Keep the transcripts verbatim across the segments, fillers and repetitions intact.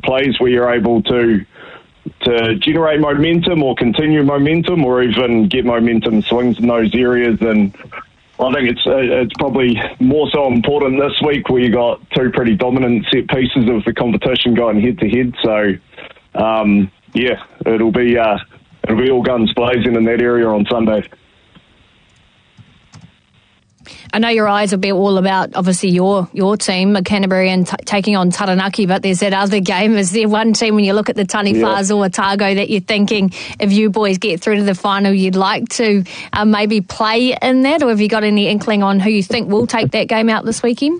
plays where you're able to to generate momentum or continue momentum or even get momentum swings in those areas. And I think it's it's probably more so important this week where you got two pretty dominant set pieces of the competition going head to head. So um, yeah, it'll be uh, it'll be all guns blazing in that area on Sunday. I know your eyes will be all about, obviously, your your team, Canterbury, and t- taking on Taranaki, but there's that other game. Is there one team, when you look at the Taniwhas yeah. or Otago, that you're thinking, if you boys get through to the final, you'd like to uh, maybe play in that? Or have you got any inkling on who you think will take that game out this weekend?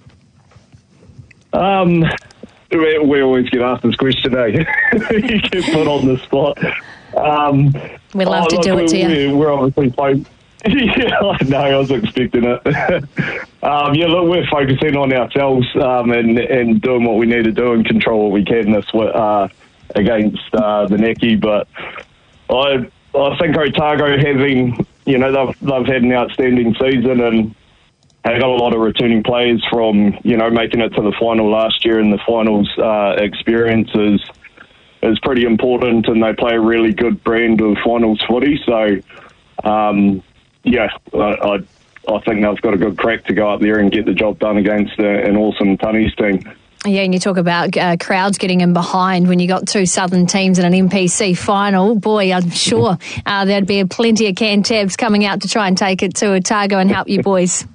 Um, we, we always get asked this question, eh? You get put on the spot. Um, We'd love oh, to look, do it to we, you. We're obviously playing... yeah, I know, I was expecting it. um, yeah, look, we're focusing on ourselves um, and, and doing what we need to do and control what we can this uh, against uh, the Neki. But I I think Otago, having, you know, they've, they've had an outstanding season and they got a lot of returning players from, you know, making it to the final last year, and the finals uh, experience is, is pretty important, and they play a really good brand of finals footy. So, um, yeah, I, I I think they've got a good crack to go up there and get the job done against uh, an awesome Tunnies team. Yeah, and you talk about uh, crowds getting in behind when you got two Southern teams in an N P C final. Boy, I'm sure uh, there'd be plenty of Cantabs coming out to try and take it to Otago and help you boys.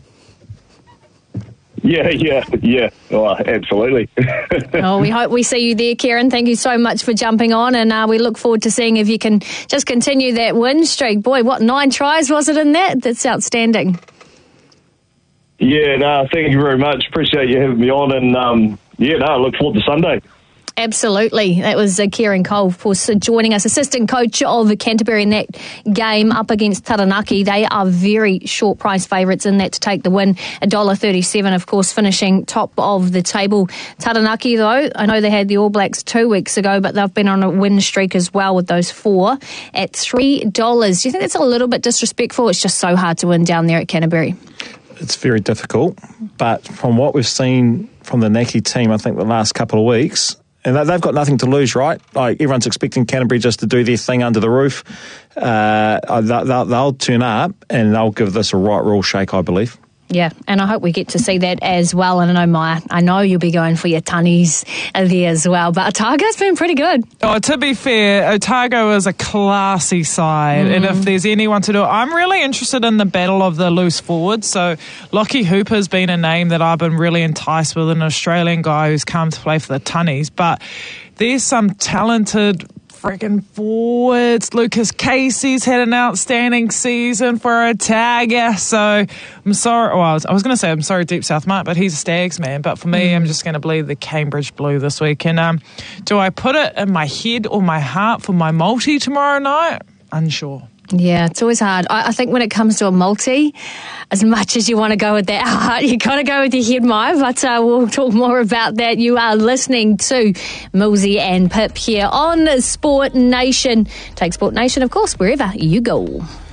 Yeah, yeah, yeah. Oh, absolutely. Oh, we hope we see you there, Kieran. Thank you so much for jumping on, and uh, we look forward to seeing if you can just continue that win streak. Boy, what, nine tries was it in that? That's outstanding. Yeah, no, thank you very much. Appreciate you having me on, and um, yeah, no, I look forward to Sunday. Absolutely. That was uh, Kieran Cole, of course, uh, joining us, assistant coach of Canterbury in that game up against Taranaki. They are very short price favourites in that to take the win. one dollar thirty-seven, of course, finishing top of the table. Taranaki, though, I know they had the All Blacks two weeks ago, but they've been on a win streak as well with those four at three dollars. Do you think that's a little bit disrespectful? It's just so hard to win down there at Canterbury. It's very difficult, but from what we've seen from the Neki team, I think the last couple of weeks, and they've got nothing to lose, right? Like, everyone's expecting Canterbury just to do their thing under the roof. Uh, they'll, they'll turn up and they'll give this a right royal shake, I believe. Yeah, and I hope we get to see that as well. And I know, Maya, I know you'll be going for your tunnies there as well. But Otago's been pretty good. Oh, to be fair, Otago is a classy side. Mm. And if there's anyone to do it, I'm really interested in the battle of the loose forwards. So Lockie Hooper's been a name that I've been really enticed with, an Australian guy who's come to play for the tunnies. But there's some talented freaking forwards. Lucas Casey's had an outstanding season for Otago. So I'm sorry. Well, I was, was going to say I'm sorry, Deep South Mark, but he's a Stags man. But for me, mm. I'm just going to believe the Cambridge Blue this week. And um, do I put it in my head or my heart for my multi tomorrow night? Unsure. Yeah, it's always hard. I, I think when it comes to a multi, as much as you want to go with that heart, you got to go with your head, Maya. But uh, we'll talk more about that. You are listening to Millsy and Pip here on Sport Nation. Take Sport Nation, of course, wherever you go.